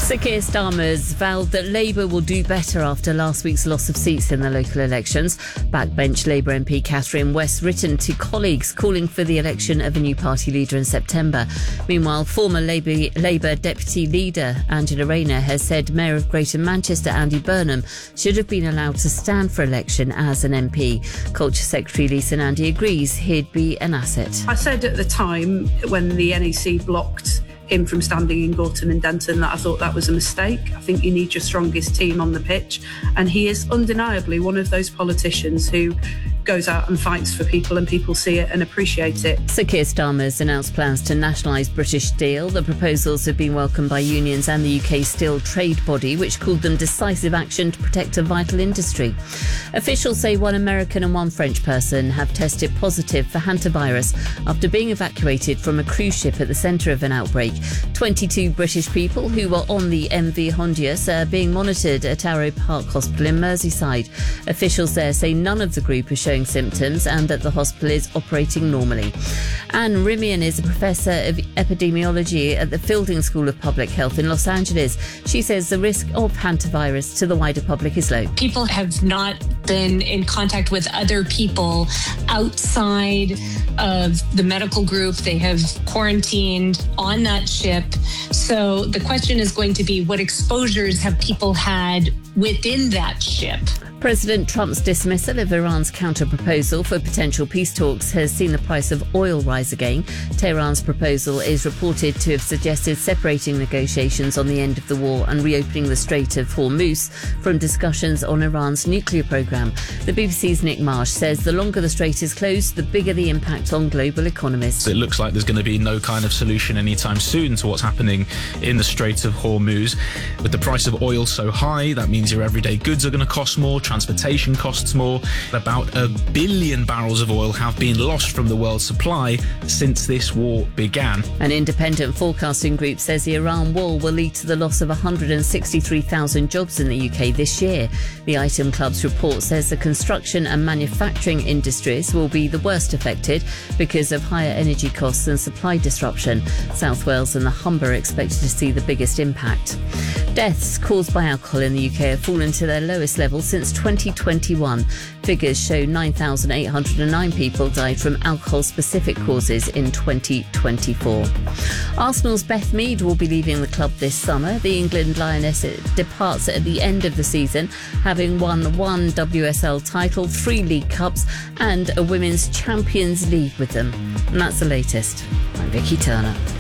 Sir Keir Starmer's vowed that Labour will do better after last week's loss of seats in the local elections. Backbench Labour MP Catherine West written to colleagues calling for the election of a new party leader in September. Meanwhile, former Labour Deputy Leader Angela Rayner has said Mayor of Greater Manchester Andy Burnham should have been allowed to stand for election as an MP. Culture Secretary Lisa Nandy agrees he'd be an asset. I said at the time when the NEC blocked him from standing in Gorton and Denton that I thought that was a mistake. I think you need your strongest team on the pitch, and he is undeniably one of those politicians who goes out and fights for people, and people see it and appreciate it. Sir Keir Starmer's announced plans to nationalise British Steel. The proposals have been welcomed by unions and the UK steel trade body, which called them decisive action to protect a vital industry. Officials say one American and one French person have tested positive for hantavirus after being evacuated from a cruise ship at the centre of an outbreak. 22 British people who were on the MV Hondius are being monitored at Arrow Park Hospital in Merseyside. Officials there say none of the group are showing symptoms and that the hospital is operating normally. Anne Rimian is a professor of epidemiology at the Fielding School of Public Health in Los Angeles. She says the risk of hantavirus to the wider public is low. People have not been in contact with other people outside of the medical group. They have quarantined on that ship. So the question is going to be, what exposures have people had within that ship? President Trump's dismissal of Iran's counter-proposal for potential peace talks has seen the price of oil rise again. Tehran's proposal is reported to have suggested separating negotiations on the end of the war and reopening the Strait of Hormuz from discussions on Iran's nuclear programme. The BBC's Nick Marsh says the longer the strait is closed, the bigger the impact on global economies. It looks like there's going to be no kind of solution anytime soon to what's happening in the Strait of Hormuz. With the price of oil so high, that means your everyday goods are going to cost more, transportation costs more. About 1 billion barrels of oil have been lost from the world's supply since this war began. An independent forecasting group says the Iran war will lead to the loss of 163,000 jobs in the UK this year. The Item Club's report says the construction and manufacturing industries will be the worst affected because of higher energy costs and supply disruption. South Wales and the Humber are expected to see the biggest impact. Deaths caused by alcohol in the UK have fallen to their lowest level since 2021. Figures show 9,809 people died from alcohol-specific causes in 2024. Arsenal's Beth Mead will be leaving the club this summer. The England Lioness departs at the end of the season, having won 1 WSL title, 3 League Cups and a Women's Champions League with them. And that's the latest. I'm Vicky Turner.